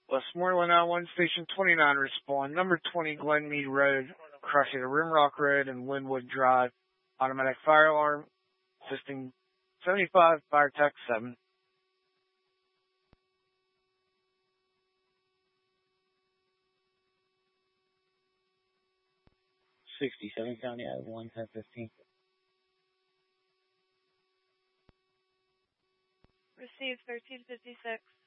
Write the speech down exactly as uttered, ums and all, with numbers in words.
Westmoreland I one Station twenty-nine, respond. Number twenty Glenmead Road, crossing the Rimrock Road and Linwood Drive. Automatic fire alarm, assisting seventy-five, fire tech seven. sixty-seven County I one ten fifteen. Received thirteen fifty-six.